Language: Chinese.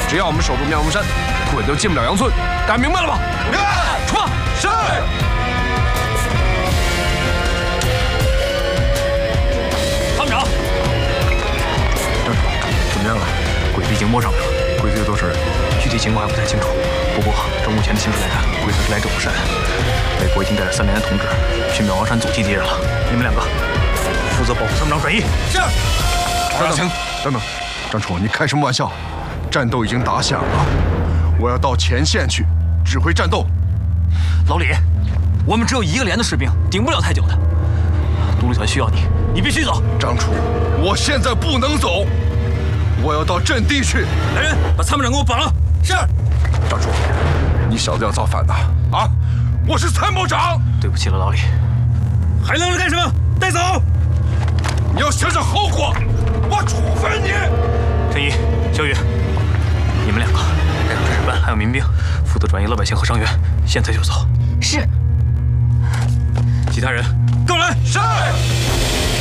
只要我们守住妙峰山，鬼都进不了杨村。大家明白了吧？ 明白。 出发。 是。 参谋长， 怎么样了？鬼子已经摸上来了。鬼子有多少人？具体情况还不太清楚。不过照目前的形势来看，鬼子是来者不善。美国已经带了3连的同志去妙王山阻击敌人了。你们2个负责保护参谋长转移。 是。 等等，张楚，你开什么玩笑？战斗已经打响了，我要到前线去指挥战斗。 老李，我们只有1个连的士兵，顶不了太久的。独立团需要你，你必须走。 张楚，我现在不能走，我要到阵地去。 来人，把参谋长给我绑了。 是。 张楚，你小子要造反呐！啊，我是参谋长。 对不起了，老李。 还愣着干什么？带走！ 你要想想后果，我处分你。 陈毅、小雨，你们2个带上战士班还有民兵，负责转移老百姓和伤员，现在就走。 是。 其他人跟我来。 是。